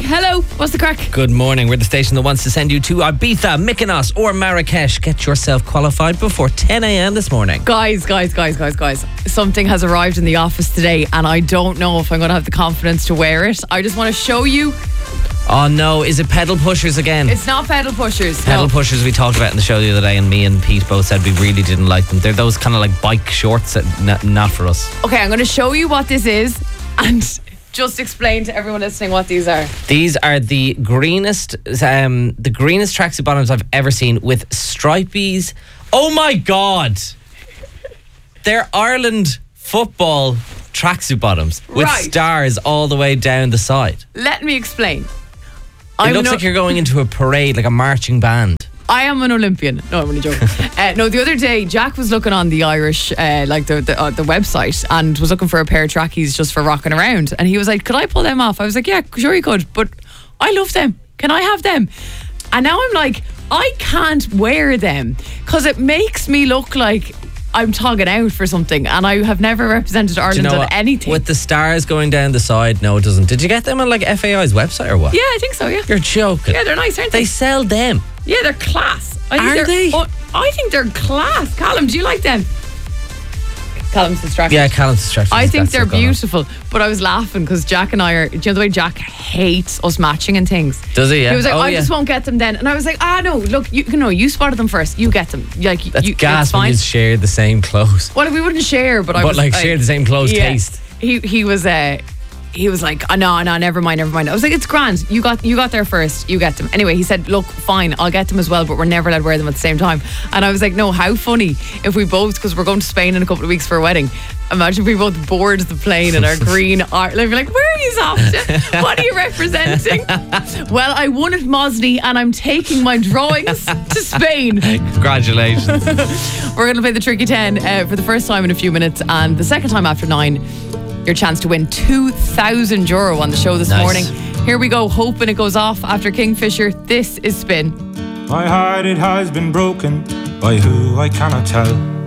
hello. What's the crack? Good morning. We're the station that wants to send you to Ibiza, Mykonos or Marrakesh. Get yourself qualified before 10 a.m. this morning. Guys. Something has arrived in the office today and I don't know if I'm going to have the confidence to wear it. I just want to show you. Oh no, is it pedal pushers again? It's not pedal pushers. Pedal pushers we talked about in the show the other day, and me and Pete both said we really didn't like them. They're those kind of like bike shorts that not for us. Okay, I'm going to show you what this is and just explain to everyone listening what these are. These are the greenest tracksuit bottoms I've ever seen with stripies. Oh my God! They're Ireland football tracksuit bottoms with stars all the way down the side. Let me explain. It looks like you're going into a parade, like a marching band. I am an Olympian. No, I'm only joking. No, the other day, Jack was looking on the Irish, the website, and was looking for a pair of trackies just for rocking around. And he was like, could I pull them off? I was like, yeah, sure you could. But I love them. Can I have them? And now I'm like, I can't wear them because it makes me look like I'm togging out for something, and I have never represented Ireland on anything. With the stars going down the side, no, it doesn't. Did you get them on like FAI's website or what? Yeah, I think so, yeah. You're joking. Yeah, they're nice, aren't they? They sell them. Yeah, they're class. Are they? I think they're class. Callum, do you like them? Callum's distracted. Yeah, Callum's distracted. I think they're beautiful. But I was laughing because Jack and I are, do you know the way Jack hates us matching and things? Does he? Yeah. He was like, I just won't get them then. And I was like, no, look, you spotted them first. You get them. Like, that's gas when you share the same clothes. Well, we wouldn't share, but I was like share the same clothes taste. He was like, no, never mind. I was like, it's grand. You got there first. You get them. Anyway, he said, look, fine, I'll get them as well, but we're never allowed to wear them at the same time. And I was like, no, how funny if we both, because we're going to Spain in a couple of weeks for a wedding. Imagine if we both board the plane in our green art. Like, where are you off to? What are you representing? Well, I won at Mosney and I'm taking my drawings to Spain. Congratulations. We're going to play the Tricky 10 for the first time in a few minutes, and the second time after 9. Your chance to win €2,000 on the show this morning. Here we go, hoping it goes off after Kingfisher. This is Spin. My heart, it has been broken by who I cannot tell.